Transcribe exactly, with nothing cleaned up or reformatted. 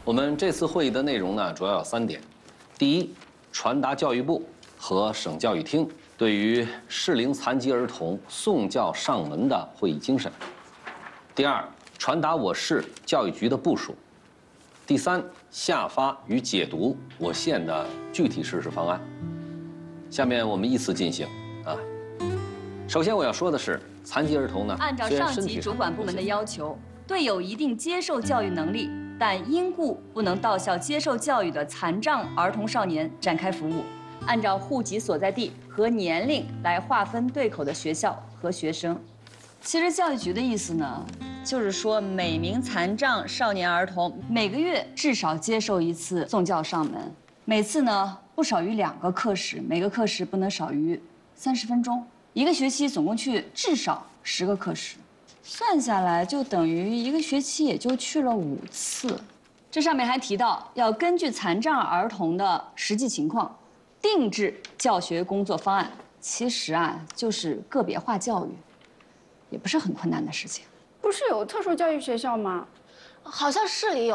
我们这次会议的内容呢，主要有三点：第一，传达教育部和省教育厅对于适龄残疾儿童送教上门的会议精神；第二，传达我市教育局的部署；第三，下发与解读我县的具体实施方案。下面我们依次进行啊。首先我要说的是，残疾儿童呢， 按照上级主管部门的要求，对有一定接受教育能力但因故不能到校接受教育的残障儿童少年展开服务，按照户籍所在地和年龄来划分对口的学校和学生。其实教育局的意思呢，就是说每名残障少年儿童每个月至少接受一次送教上门，每次呢不少于两个课时，每个课时不能少于三十分钟，一个学期总共去至少十个课时。算下来就等于一个学期也就去了五次。这上面还提到要根据残障儿童的实际情况，定制教学工作方案。其实啊，就是个别化教育，也不是很困难的事情。 不是有特殊教育学校吗？ 好像市里有。